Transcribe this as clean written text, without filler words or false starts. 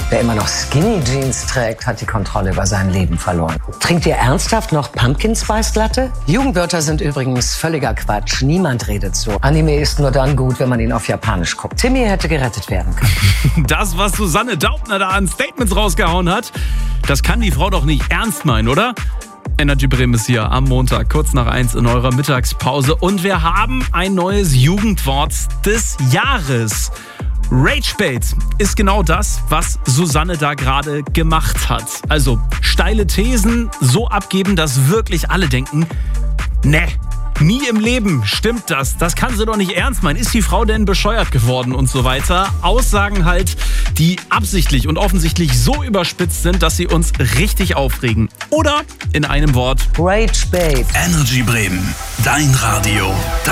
Wer immer noch Skinny Jeans trägt, hat die Kontrolle über sein Leben verloren. Trinkt ihr ernsthaft noch Pumpkin Spice Latte? Jugendwörter sind übrigens völliger Quatsch. Niemand redet so. Anime ist nur dann gut, wenn man ihn auf Japanisch guckt. Timmy hätte gerettet werden können. Das, was Susanne Daubner da an Statements rausgehauen hat, das kann die Frau doch nicht ernst meinen, oder? Energy Bremen ist hier am Montag, kurz nach 1 in eurer Mittagspause. Und wir haben ein neues Jugendwort des Jahres. Ragebait ist genau das, was Susanne da gerade gemacht hat. Also steile Thesen so abgeben, dass wirklich alle denken, ne, nie im Leben stimmt das. Das kann sie doch nicht ernst meinen. Ist die Frau denn bescheuert geworden und so weiter? Aussagen halt, die absichtlich und offensichtlich so überspitzt sind, dass sie uns richtig aufregen. Oder in einem Wort: Ragebait. Energy Bremen, dein Radio.